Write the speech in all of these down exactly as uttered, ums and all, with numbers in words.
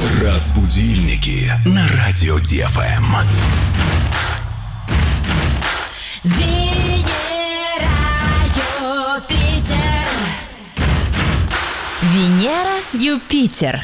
Разбудильники на радио Ди Эф Эм. Венера, Юпитер. Венера, Юпитер.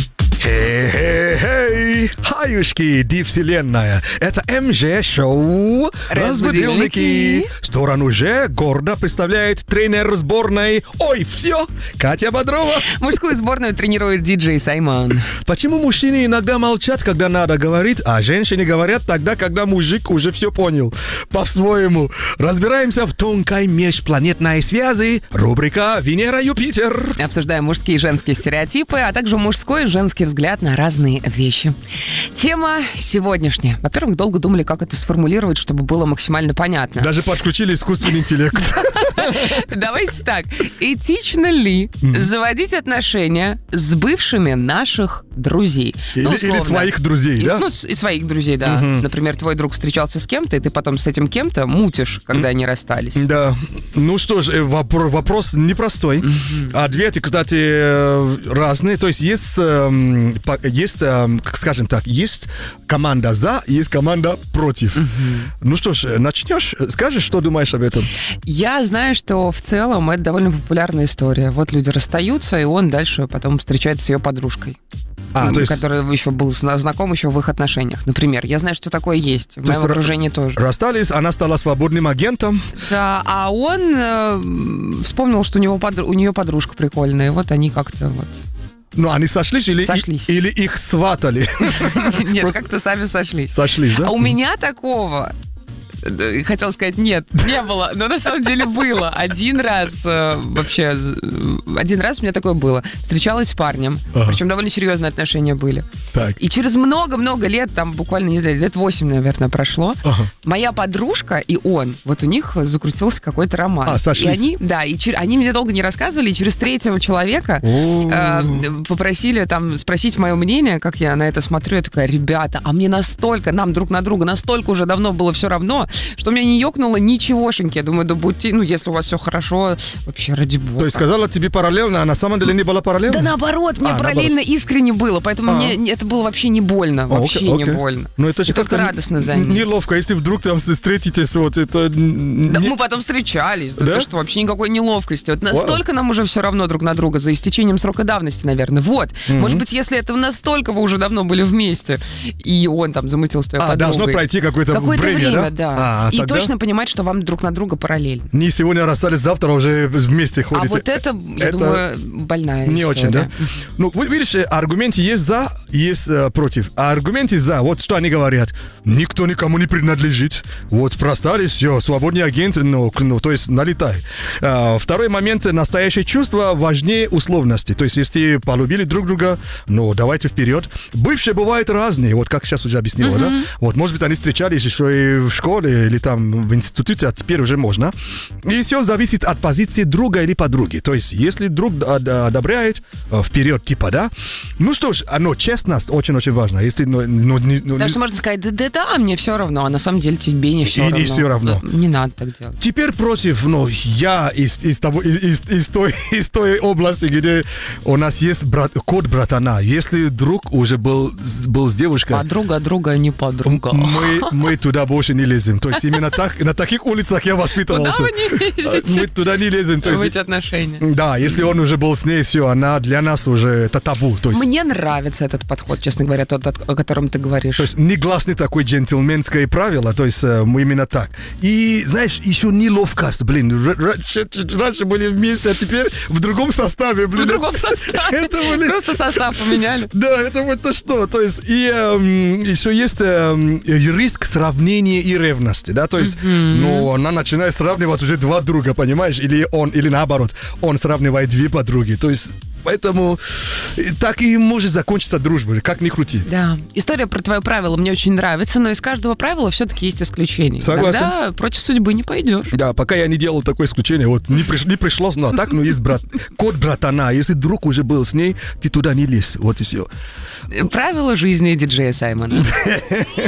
Хей-хей-хей, хаюшки, ди вселенная. Это эм жэ-шоу «Разбудильники». Сторону Ж гордо представляет тренер сборной. Ой, все, Катя Бодрова. Мужскую сборную тренирует диджей Саймон. Почему мужчины иногда молчат, когда надо говорить, а женщины говорят тогда, когда мужик уже все понял? По-своему. Разбираемся в тонкой межпланетной связи. Рубрика «Венера-Юпитер». Обсуждаем мужские и женские стереотипы, а также мужской и женский взгляд на разные вещи. Тема сегодняшняя. Во-первых, долго думали, как это сформулировать, чтобы было максимально понятно. Даже подключили искусственный интеллект. Давайте так. Этично ли заводить отношения с бывшими наших друзей? Или, Ну, или условно. своих друзей, И- да? Ну, с- и своих друзей, да. Например, твой друг встречался с кем-то, и ты потом с этим кем-то мутишь, когда они расстались. Да. Ну что ж, э, вопро- вопрос непростой. Ответы, кстати, э, разные. То есть есть, эм, по- есть, эм, как скажем так, есть команда за, есть команда против. Ну что ж, э, начнешь? Скажешь, что думаешь об этом? Я знаю, что в целом это довольно популярная история. Вот люди расстаются, и он дальше потом встречается с ее подружкой. А, то есть, Который еще был зна- знаком еще в их отношениях. Например, я знаю, что такое есть. В То есть моем ра- окружении тоже. расстались, она стала свободным агентом. Да, а он э, вспомнил, что у него подр- у нее подружка прикольная. И вот они как-то вот... Ну, они сошлись или, Сошлись. и- или их сватали? Нет, Просто- как-то сами сошлись. Сошлись, да? А у меня такого... э, Хотела сказать, нет, не было, но на самом деле было. Один раз э, вообще, э, один раз у меня такое было. Встречалась с парнем, Ага. причем довольно серьезные отношения были. Так. И через много-много лет, там буквально, не знаю, лет восемь, наверное, прошло, Ага. моя подружка и он, вот у них закрутился какой-то роман. А, сошлись. И они, да, и чер- они мне долго не рассказывали, и через третьего человека О. э, попросили там спросить мое мнение, как я на это смотрю. Я такая, ребята, а мне настолько, нам друг на друга настолько уже давно было все равно, что меня не ёкнуло ничегошеньки. Я думаю, да будьте, ну, если у вас все хорошо, вообще ради бога. То есть сказала тебе параллельно, а на самом деле не было параллельно? Да наоборот, мне А, параллельно искренне было, поэтому А. мне не- это было вообще не больно, А, вообще окей, не окей. больно. Ну, это же И только как-то радостно за н- ним. неловко, если вдруг там встретитесь, вот это... н- Да не- мы потом встречались, да, Да? ты что, вообще никакой неловкости. Вот настолько нам уже все равно друг на друга, за истечением срока давности, наверное. Вот, может быть, если это настолько вы уже давно были вместе, и он там замутил с твоей А, подругой. должно пройти какое-то, Какое-то время, время, да? да. А, и тогда точно понимать, что вам друг на друга параллельно. Не сегодня расстались, завтра уже вместе ходите. А вот это, я Это думаю, больная Не история. очень, да? Ну, вы видишь, аргументы есть за, есть э, против. А аргументы за, вот что они говорят. Никто никому не принадлежит. Вот простались, все, свободный агент, ну, к- ну то есть налетай. А, второй момент, настоящее чувство важнее условности. То есть, если полюбили друг друга, ну, давайте вперед. Бывшие бывают разные, вот как сейчас уже объяснила, да? Вот, может быть, они встречались еще и в школе или там в институте, а теперь уже можно. И все зависит от позиции друга или подруги. То есть, если друг од- одобряет, э, вперед, типа, да? Ну что ж, но честность очень-очень важна. Если, ну, ну, не- ну, Так не- что можно сказать, да, да, да, мне все равно, а на самом деле тебе не все И не равно. всё равно. Не надо так делать. Теперь против, ну, я из, из, того, из, из, той, из той области, где у нас есть брат, код братана. Если друг уже был, с- был с девушкой, Подруга друга, не подруга. мы, мы туда больше не лезем. То есть именно так, на таких улицах я воспитывался. Куда вы не Мы лезете туда не лезем. То в есть, эти отношения? да, если он уже был с ней, все, она для нас уже это табу. То есть, Мне нравится этот подход, честно говоря, тот, о котором ты говоришь. то есть негласный такой джентльменское правило, то есть э, мы именно так. И, знаешь, еще неловкость, блин, р- раньше, раньше были вместе, а теперь в другом составе, блин. В другом составе. Это, блин, Просто состав поменяли. да, это вот то что. То есть, и эм, еще есть эм, риск сравнения и ревности, да, то есть, ну, она начинает сравнивать уже два друга, понимаешь, или он, или наоборот, он сравнивает две подруги, то есть, поэтому э, так и может закончиться дружба, как ни крути. Да. История про твое правило мне очень нравится, но из каждого правила все-таки есть исключение. Согласен. Тогда против судьбы не пойдешь. Да, пока я не делал такое исключение, вот не, приш- не пришлось, но так, ну, есть брат, код братана, если друг уже был с ней, ты туда не лезь, вот и все. Правила жизни диджея Саймона.